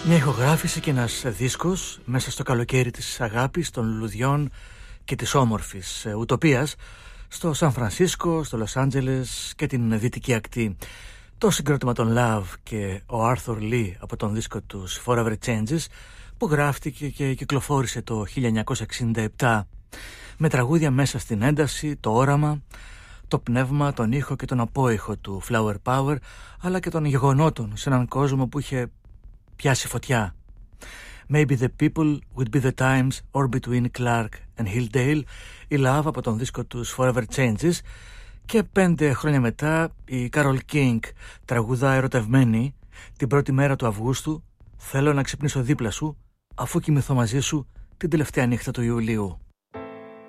Μια ηχογράφηση και ένας δίσκος μέσα στο καλοκαίρι της αγάπης, των λουλουδιών και της όμορφης ουτοπίας στο Σαν Φρανσίσκο, στο Λος Άντζελες και την Δυτική Ακτή. Το συγκρότημα των Love και ο Άρθουρ Λι από τον δίσκο τους Forever Changes, που γράφτηκε και κυκλοφόρησε το 1967 με τραγούδια μέσα στην ένταση, το όραμα, το πνεύμα, τον ήχο και τον απόϊχο του Flower Power, αλλά και των γεγονότων σε έναν κόσμο που είχε πιάσει φωτιά. Maybe the people would be the times or between Clark and Hilldale, η Love από τον δίσκο τους Forever Changes, και 5 χρόνια μετά η Carole King τραγουδά ερωτευμένη την πρώτη μέρα του Αυγούστου, θέλω να ξυπνήσω δίπλα σου αφού κοιμηθώ μαζί σου την τελευταία νύχτα του Ιουλίου.